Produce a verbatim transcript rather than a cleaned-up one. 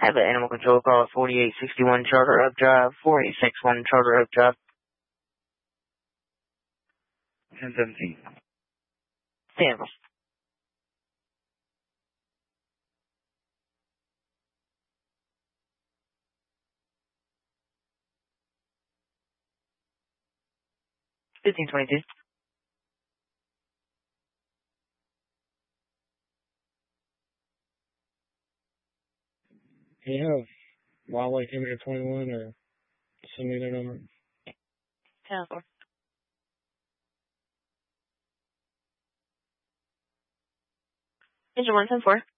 Have an animal control call, forty-eight sixty-one Charter Oak Drive, forty-eight sixty-one Charter Oak Drive. ten seventeen. Stand. fifteen twenty-two. Can you have Wildlife Emitter twenty-one or send me their number? ten four. Engine one ten four.